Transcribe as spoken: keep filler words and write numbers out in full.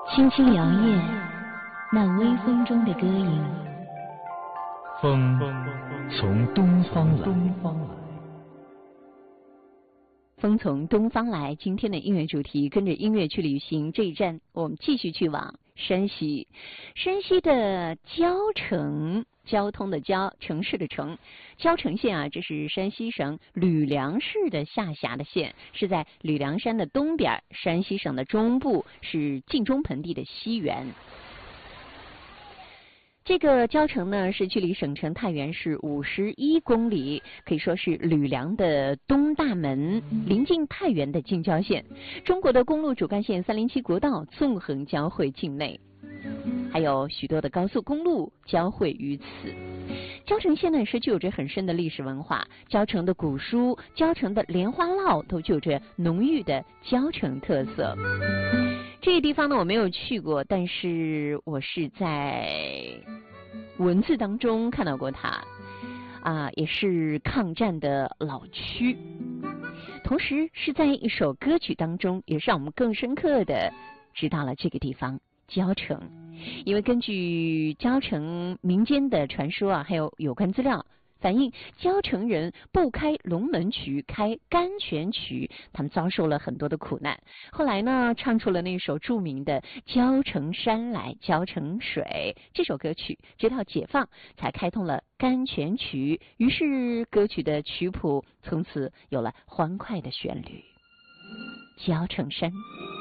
轻轻摇曳那微风中的歌影。 风从东方来， 风从东方来。今天的音乐主题，跟着音乐去旅行。这一站，我们继续去往山西。山西的交城，交通的交，城市的城，交城县啊，这是山西省吕梁市的下辖的县，是在吕梁山的东边，山西省的中部，是晋中盆地的西缘。这个交城呢，是距离省城太原市五十一公里，可以说是吕梁的东大门，临近太原的近郊县。中国的公路主干线三零七国道纵横交汇境内，还有许多的高速公路交汇于此。交城县呢是具有着很深的历史文化，交城的古书、交城的莲花烙都具有着浓郁的交城特色。这个地方呢我没有去过，但是我是在文字当中看到过它，啊，也是抗战的老区，同时是在一首歌曲当中，也是让我们更深刻的知道了这个地方交城。因为根据交城民间的传说啊，还有有关资料反映，交城人不开龙门渠，开甘泉渠，他们遭受了很多的苦难。后来呢，唱出了那首著名的《交城山来交城水》这首歌曲，直到解放才开通了甘泉渠，于是歌曲的曲谱从此有了欢快的旋律。交城山。